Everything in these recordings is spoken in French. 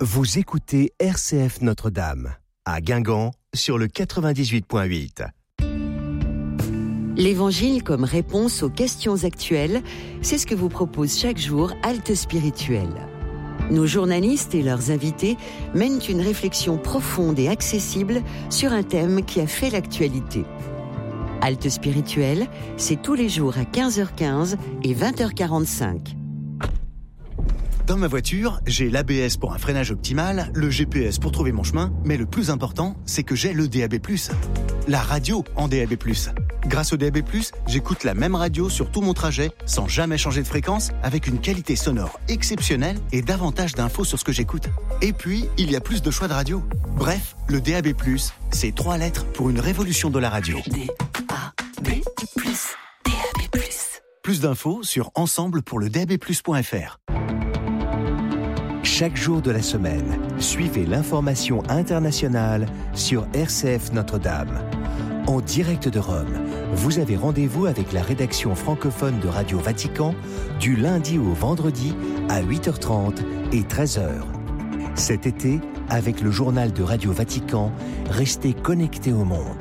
Vous écoutez RCF Notre-Dame, à Guingamp, sur le 98.8. L'Évangile comme réponse aux questions actuelles, c'est ce que vous propose chaque jour Halte Spirituelle. Nos journalistes et leurs invités mènent une réflexion profonde et accessible sur un thème qui a fait l'actualité. Halte Spirituelle, c'est tous les jours à 15h15 et 20h45. Dans ma voiture, j'ai l'ABS pour un freinage optimal, le GPS pour trouver mon chemin, mais le plus important, c'est que j'ai le DAB+, la radio en DAB+. Grâce au DAB+, j'écoute la même radio sur tout mon trajet, sans jamais changer de fréquence, avec une qualité sonore exceptionnelle et davantage d'infos sur ce que j'écoute. Et puis, il y a plus de choix de radio. Bref, le DAB+, c'est 3 lettres pour une révolution de la radio. DAB+, DAB+. Plus d'infos sur ensemble-pour-le-DAB+.fr. Chaque jour de la semaine, suivez l'information internationale sur RCF Notre-Dame. En direct de Rome, vous avez rendez-vous avec la rédaction francophone de Radio Vatican du lundi au vendredi à 8h30 et 13h. Cet été, avec le journal de Radio Vatican, restez connectés au monde.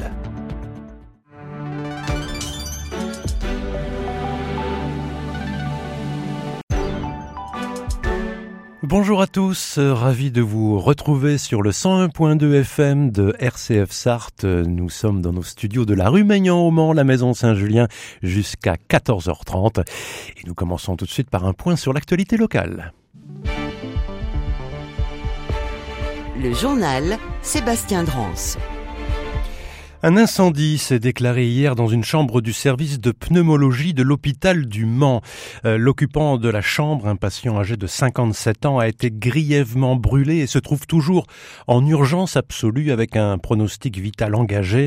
Bonjour à tous, ravi de vous retrouver sur le 101.2 FM de RCF Sarthe. Nous sommes dans nos studios de la rue Maignan au Mans, la maison Saint-Julien, jusqu'à 14h30. Et nous commençons tout de suite par un point sur l'actualité locale. Le journal Sébastien Drance. Un incendie s'est déclaré hier dans une chambre du service de pneumologie de l'hôpital du Mans. L'occupant de la chambre, un patient âgé de 57 ans, a été grièvement brûlé et se trouve toujours en urgence absolue avec un pronostic vital engagé.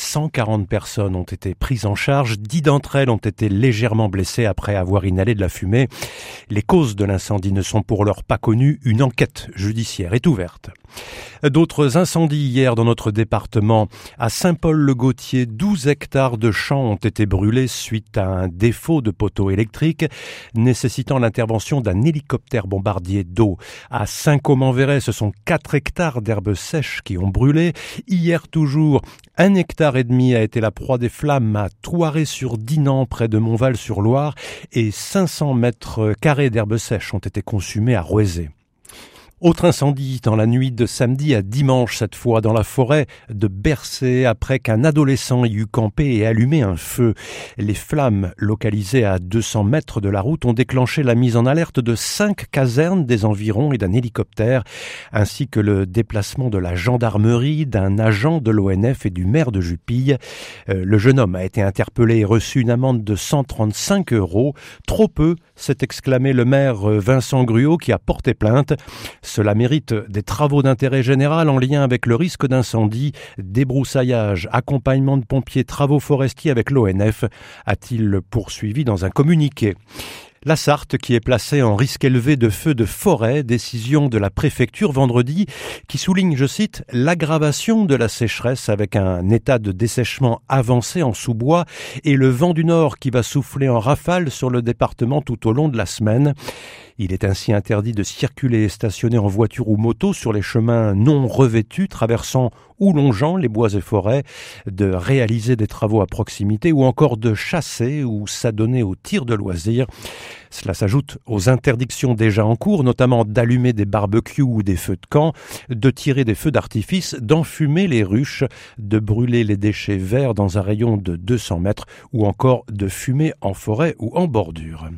140 personnes ont été prises en charge. 10 d'entre elles ont été légèrement blessées après avoir inhalé de la fumée. Les causes de l'incendie ne sont pour l'heure pas connues. Une enquête judiciaire est ouverte. D'autres incendies hier dans notre département. À Saint-Paul-le-Gautier, 12 hectares de champs ont été brûlés suite à un défaut de poteau électrique nécessitant l'intervention d'un hélicoptère bombardier d'eau. À Saint-Côme-en-Véret, ce sont 4 hectares d'herbes sèches qui ont brûlé. Hier toujours, 1,5 hectare a été la proie des flammes à Thouaré-sur-Dinan, près de Montval-sur-Loire, et 500 mètres carrés d'herbes sèches ont été consumés à Rouezé. Autre incendie dans la nuit de samedi à dimanche, cette fois dans la forêt de Bercé, après qu'un adolescent y eut campé et allumé un feu. Les flammes, localisées à 200 mètres de la route, ont déclenché la mise en alerte de 5 casernes des environs et d'un hélicoptère, ainsi que le déplacement de la gendarmerie, d'un agent de l'ONF et du maire de Jupille. Le jeune homme a été interpellé et reçu une amende de 135 €. Trop peu, s'est exclamé le maire Vincent Gruot qui a porté plainte. Cela mérite des travaux d'intérêt général en lien avec le risque d'incendie, débroussaillage, accompagnement de pompiers, travaux forestiers avec l'ONF, a-t-il poursuivi dans un communiqué. La Sarthe qui est placée en risque élevé de feux de forêt, décision de la préfecture vendredi qui souligne, je cite, l'aggravation de la sécheresse avec un état de dessèchement avancé en sous-bois et le vent du nord qui va souffler en rafale sur le département tout au long de la semaine. Il est ainsi interdit de circuler et stationner en voiture ou moto sur les chemins non revêtus traversant ou longeant les bois et forêts, de réaliser des travaux à proximité ou encore de chasser ou s'adonner au tir de loisirs. Cela s'ajoute aux interdictions déjà en cours, notamment d'allumer des barbecues ou des feux de camp, de tirer des feux d'artifice, d'enfumer les ruches, de brûler les déchets verts dans un rayon de 200 mètres ou encore de fumer en forêt ou en bordure.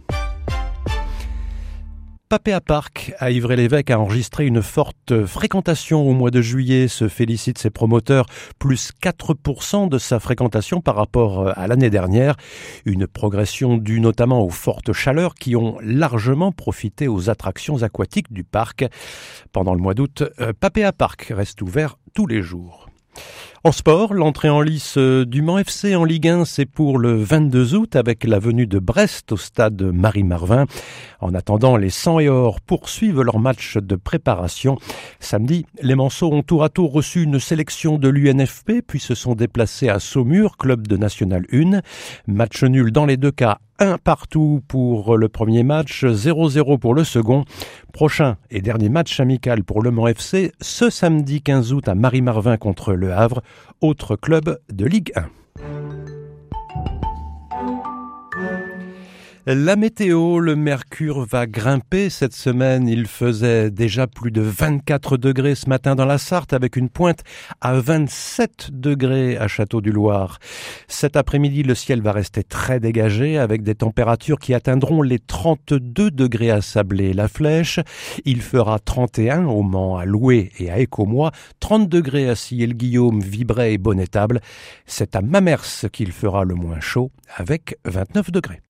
Papéa Park à Ivry-l'Évêque a enregistré une forte fréquentation au mois de juillet, se félicitent ses promoteurs, plus 4% de sa fréquentation par rapport à l'année dernière. Une progression due notamment aux fortes chaleurs qui ont largement profité aux attractions aquatiques du parc. Pendant le mois d'août, Papéa Park reste ouvert tous les jours. En sport, l'entrée en lice du Mans FC en Ligue 1, c'est pour le 22 août avec la venue de Brest au stade Marie-Marvin. En attendant, les 100 et or poursuivent leur match de préparation. Samedi, les Manceaux ont tour à tour reçu une sélection de l'UNFP, puis se sont déplacés à Saumur, club de National 1. Match nul dans les deux cas, 1 partout pour le premier match, 0-0 pour le second. Prochain et dernier match amical pour le Mans FC, ce samedi 15 août à Marie-Marvin contre Le Havre, autre club de Ligue 1. La météo, le mercure va grimper cette semaine. Il faisait déjà plus de 24 degrés ce matin dans la Sarthe avec une pointe à 27 degrés à Château-du-Loir. Cet après-midi, le ciel va rester très dégagé avec des températures qui atteindront les 32 degrés à Sablé-la-Flèche. Il fera 31 au Mans, à Loué et à Écaumois, 30 degrés à Sillé-le-Guillaume, Vibray et Bonnétable. C'est à Mamers qu'il fera le moins chaud avec 29 degrés.